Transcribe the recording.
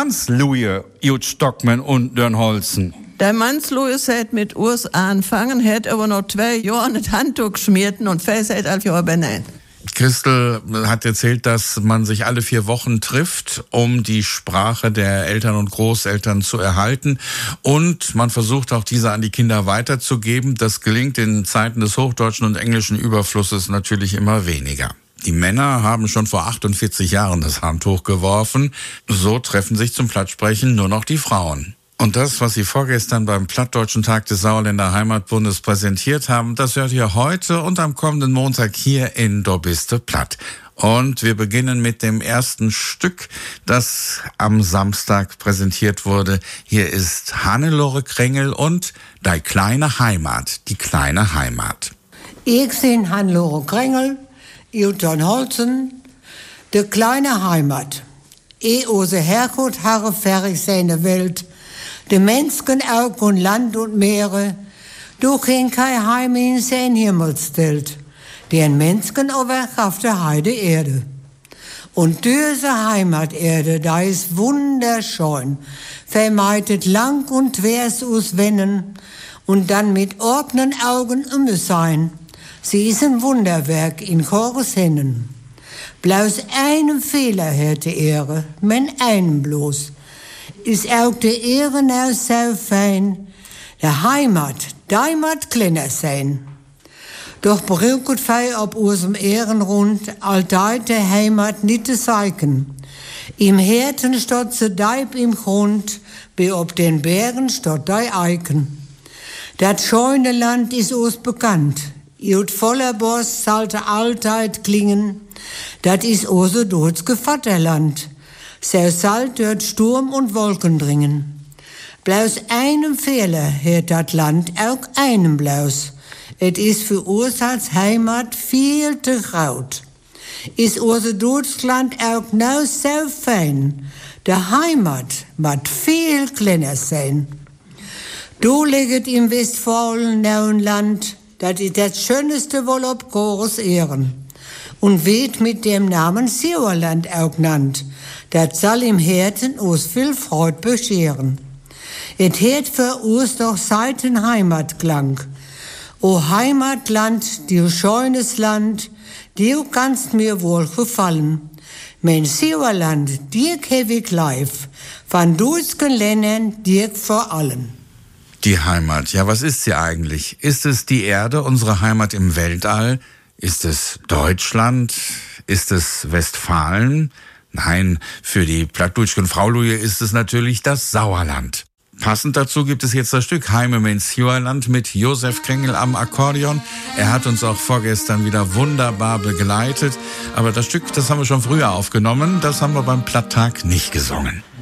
Mannsluie, Jut Stockmann und Dörnholzen. Der Mannsluie hat mit uns angefangen, hat aber noch 2 Jahre nicht Handtuch geschmiert und fest seit 11 Jahren benannt. Christel hat erzählt, dass man sich alle 4 Wochen trifft, um die Sprache der Eltern und Großeltern zu erhalten. Und man versucht auch, diese an die Kinder weiterzugeben. Das gelingt in Zeiten des hochdeutschen und englischen Überflusses natürlich immer weniger. Die Männer haben schon vor 48 Jahren das Handtuch geworfen. So treffen sich zum Plattsprechen nur noch die Frauen. Und das, was Sie vorgestern beim Plattdeutschen Tag des Sauerländer Heimatbundes präsentiert haben, das hört ihr heute und am kommenden Montag hier in Dobiste Platt. Und wir beginnen mit dem ersten Stück, das am Samstag präsentiert wurde. Hier ist Hannelore Krängel und Die kleine Heimat, die kleine Heimat. Ich bin Hannelore Krängel, in Dörnholzen, die kleine Heimat. Ose Herkunft harre fertig seine Welt. De Menschen auch und Land und Meere, du kein kein Heim in sein Himmel stellt, den Menschen aber auf der Heide Erde. Und diese Heimaterde, da ist wunderschön, vermeidet lang und quers aus Wennen und dann mit offenen Augen sein. Sie ist ein Wunderwerk in Chores Händen. Bloß einen Fehler hätte Ehre, men einen bloß. Ist auch der Ehrenau so fein, der Heimat kleiner sein. Doch braucht fei ob unserem Ehrenrund alltid der Heimat nicht zu zeigen. Im Herzen stott se Deib im Grund, wie ob den Bergen stott dei Eiken. Das scheune Land ist uns bekannt, jut voller Boss sollte alltid klingen, das ist unser dortske Vaterland. So soll dort Sturm und Wolken dringen. Bloß einem Fehler hat das Land auch einem bloß. Es ist für uns als Heimat viel zu graut. Ist unser Deutschland auch noch so fein, der Heimat wird viel kleiner sein. Du liegt im Westfalen nauen Land, das ist das schönste wohl ob Chores Ehren. Und wird mit dem Namen Sauerland auch genannt. Das soll im Herzen uns viel Freude bescheren. Es hat für uns doch seit ein Heimatklang. O Heimatland, du schönes Land, du kannst mir wohl gefallen. Mein Sauerland, dir hab ich live, von deutschen Ländern dir vor allem. Die Heimat, ja, was ist sie eigentlich? Ist es die Erde, unsere Heimat im Weltall? Ist es Deutschland? Ist es Westfalen? Nein, für die plattdeutschen Frauluje ist es natürlich das Sauerland. Passend dazu gibt es jetzt das Stück Heime ins Sauerland mit Josef Krängel am Akkordeon. Er hat uns auch vorgestern wieder wunderbar begleitet. Aber das Stück, das haben wir schon früher aufgenommen, das haben wir beim Platttag nicht gesungen.